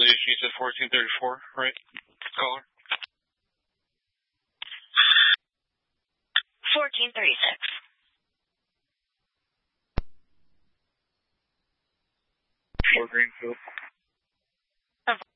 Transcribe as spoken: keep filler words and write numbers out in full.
station, you said fourteen thirty-four, right? Caller? fourteen thirty-six. Fort Greenfield.